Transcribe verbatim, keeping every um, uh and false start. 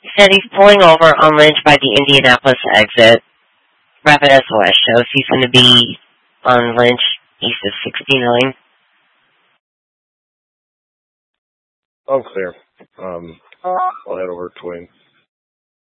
He said he's pulling over on Lynch by the Indianapolis exit. Rapides West shows he's going to be on Lynch east of sixty-nine. I'm clear. Um, I'll head over to Twin.